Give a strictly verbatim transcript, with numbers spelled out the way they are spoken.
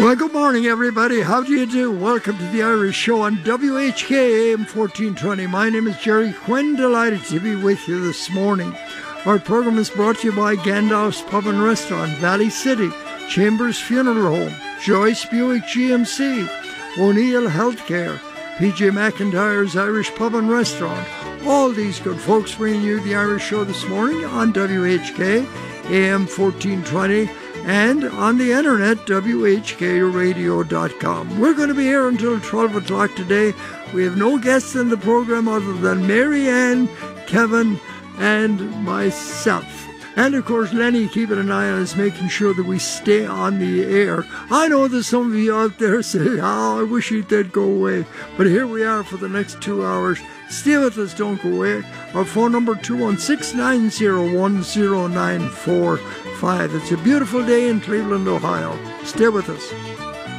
Well, good morning, everybody. How do you do? Welcome to the Irish Show on W H K A M fourteen twenty. My name is Jerry Quinn. Delighted to be with you this morning. Our program is brought to you by Gandalf's Pub and Restaurant, Valley City, Chambers Funeral Home, Joyce Buick G M C, O'Neill Healthcare, P J McIntyre's Irish Pub and Restaurant. All these good folks bringing you the Irish Show this morning on W H K A M fourteen twenty. And on the internet, W H K radio dot com. We're going to be here until twelve o'clock today. We have no guests in the program other than Mary Ann, Kevin, and myself. And of course, Lenny keeping an eye on us, making sure that we stay on the air. I know there's some of you out there say, oh, I wish they'd go away. But here we are for the next two hours. Stay with us, don't go away. Our phone number, two one six, nine zero one, zero nine four five. It's a beautiful day in Cleveland, Ohio. Stay with us.